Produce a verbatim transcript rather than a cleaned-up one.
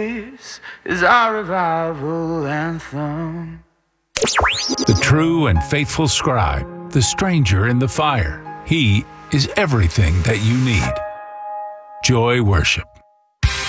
This is our revival anthem. The true and faithful scribe, the stranger in the fire. He is everything that you need. Joy Worship.